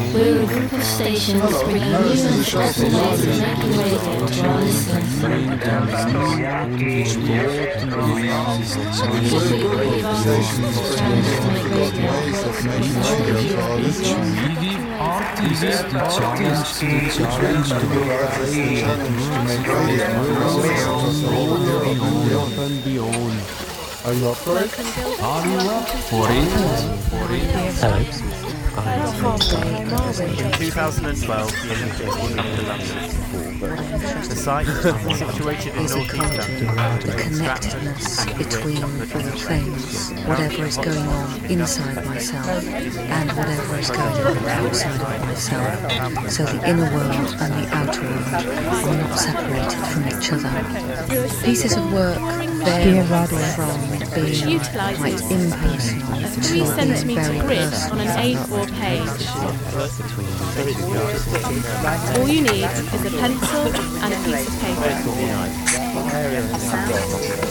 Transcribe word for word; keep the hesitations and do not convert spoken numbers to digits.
We're a group of stations bringing news and exciting ways of making radio to our listeners. Just we believe our stations to make radio. Artists, the challenge to the challenge to beyond and beyond. Are you up for it? Are you up for it? Hello. In two thousand twelve, the images will come to London. The site, situated in is a North East content, London, the connectedness between all things, whatever is going on inside myself and whatever is going on outside of myself. So the inner world and the outer world are not separated from each other. Pieces of work vary from being quite impersonal to three being centimetre very grid personal. on an A four page. All you need is a pencil and a piece of paper.